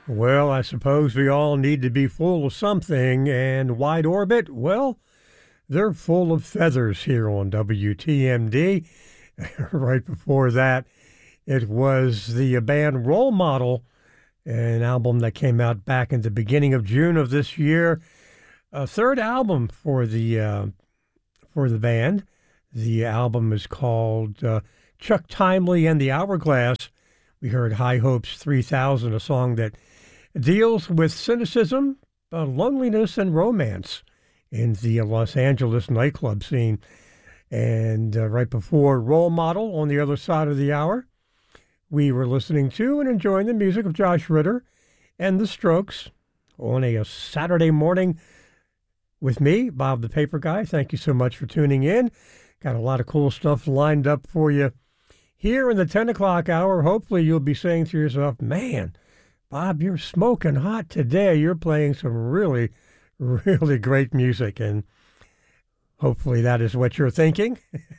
Well, I suppose we all need to be full of something, and Wide Orbit, well, they're full of feathers here on WTMD. Right before that, it was the band Role Model, an album that came out back in the beginning of June of this year. A third album for the band. The album is called Chuck Timely and the Hourglass. We heard High Hopes 3000, a song that deals with cynicism, loneliness, and romance in the Los Angeles nightclub scene. And right before Role Model, on the other side of the hour, we were listening to and enjoying the music of Josh Ritter and the Strokes on a Saturday morning with me, Bob the Paper Guy. Thank you so much for tuning in. Got a lot of cool stuff lined up for you here in the 10 o'clock hour. Hopefully you'll be saying to yourself, man, Bob, you're smoking hot today. You're playing some really, really great music, and hopefully that is what you're thinking.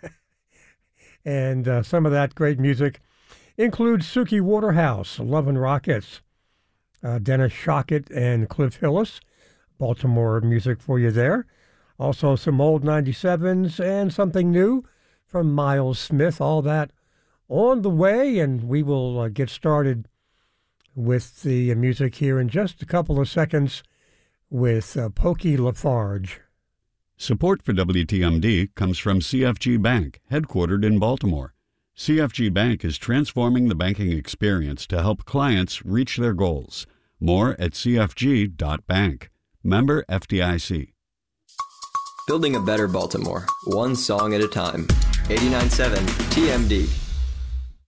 And some of that great music includes Suki Waterhouse, Love and Rockets, Dennis Shockett and Cliff Hillis, Baltimore music for you there. Also some old 97s and something new from Miles Smith, all that on the way, and we will get started with the music here in just a couple of seconds with Pokey Lafarge. Support for WTMD comes from CFG Bank, headquartered in Baltimore. CFG Bank is transforming the banking experience to help clients reach their goals. More at cfg.bank. Member FDIC. Building a better Baltimore, one song at a time. 89.7 TMD.